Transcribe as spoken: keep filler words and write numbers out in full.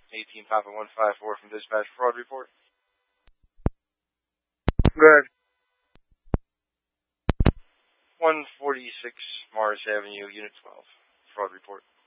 eighteen Papa one five four from Dispatch Fraud Report. Good. one forty-six Morris Avenue, Unit twelve. Fraud Report.